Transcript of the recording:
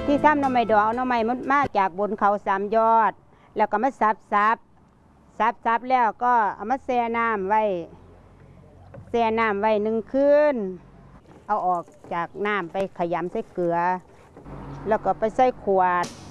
ที่ทำหน่อไม้ดอกเอาหน่อไม้มันมาจากบนเขา3 ยอดแล้วก็มาสับแล้วก็เอามาแช่น้ำไว้1 คืนเอาออกจากน้ำไปขยำใส่เกลือแล้วก็ไปใส่ขวด